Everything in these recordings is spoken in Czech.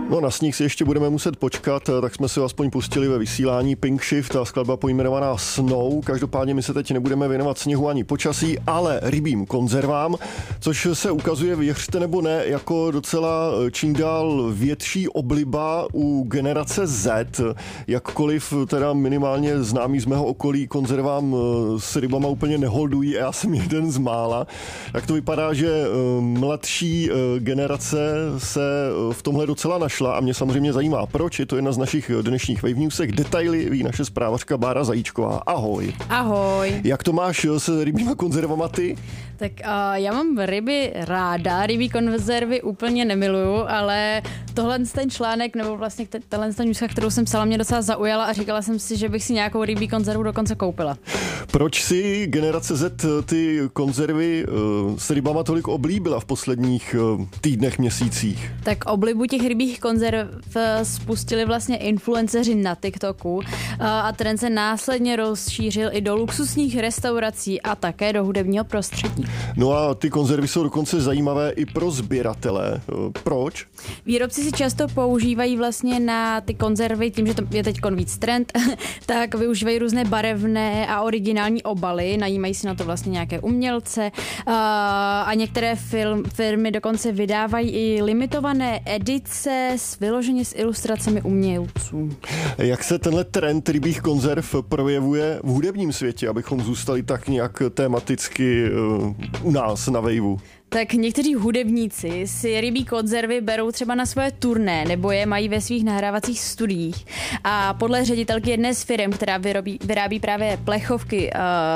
No na sníh si ještě budeme muset počkat, tak jsme si ho aspoň pustili ve vysílání Pink Shift a skladba pojmenovaná Snow. Každopádně my se teď nebudeme věnovat sněhu ani počasí, ale rybím konzervám, což se ukazuje, věřte nebo ne, jako docela čím dál větší obliba u generace Z. Jakkoliv teda minimálně známí z mého okolí konzervám s rybama úplně neholdují a já jsem jeden z mála. Tak to vypadá, že mladší generace se v tomhle docela našla a mě samozřejmě zajímá, proč. Je to jedna z našich dnešních Wave Newsech. Detaily ví naše zprávařka Bára Zajíčková. Ahoj. Ahoj. Jak to máš s rybíma konzervama ty? Tak já mám ryby ráda, rybí konzervy úplně nemiluju, ale tohle ten článek, nebo vlastně tahle newska, kterou jsem psala, mě docela zaujala a říkala jsem si, že bych si nějakou rybí konzervu dokonce koupila. Proč si generace Z ty konzervy s rybama tolik oblíbila v posledních týdnech, měsících? Tak oblibu těch rybích konzerv spustili vlastně influenceři na TikToku a trend se následně rozšířil i do luxusních restaurací a také do hudebního prostředí. No a ty konzervy jsou dokonce zajímavé i pro sběratele. Proč? Výrobci si často používají vlastně na ty konzervy, tím, že to je teď víc trend, tak využívají různé barevné a originální obaly, najímají si na to vlastně nějaké umělce a některé firmy dokonce vydávají i limitované edice vyloženě s ilustracemi umělců. Jak se tenhle trend rybích konzerv projevuje v hudebním světě, abychom zůstali tak nějak tematicky u nás na Waveu? Tak někteří hudebníci si rybí konzervy berou třeba na svoje turné nebo je mají ve svých nahrávacích studiích. A podle ředitelky jedné z firm, která vyrábí právě plechovky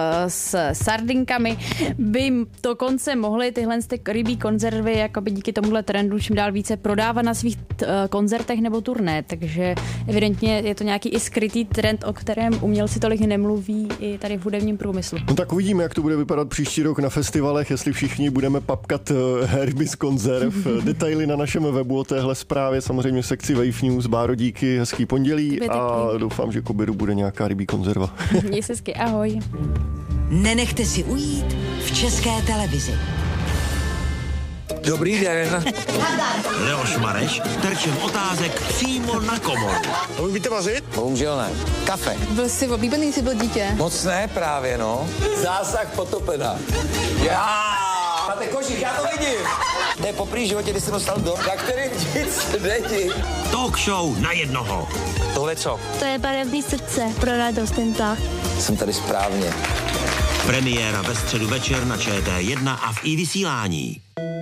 s sardinkami, by dokonce mohly tyhle rybí konzervy jakoby díky tomuhle trendu čím dál více prodávat na svých koncertech nebo turné. Takže evidentně je to nějaký i skrytý trend, o kterém umělci tolik nemluví i tady v hudebním průmyslu. No tak uvidíme, jak to bude vypadat příští rok na festivalech, jestli všichni budeme papkat ryby z konzerv. Detaily na našem webu o téhle zprávě, samozřejmě v sekci Wave News. Báro, díky, hezký pondělí a doufám, že k obědu bude nějaká rybí konzerva. Měj se hezky, ahoj. Nenechte si ujít v České televizi. Dobrý den. Leoš Mareš terčem otázek přímo na komoru. Umíte vařit? Bohužel ne. Kafe. Byl jsi oblíbený, jsi byl dítě? Moc ne právě, no. Zásah potopena. Já! Máte košík, já to vidím. To je poprvé životě, kdy jsem dostal dom, na kterým nic není. Talk show na jednoho. Tohle co? To je barevný srdce pro radost ten tah. Jsem tady správně. Premiéra ve středu večer na ČT1 a v iVysílání.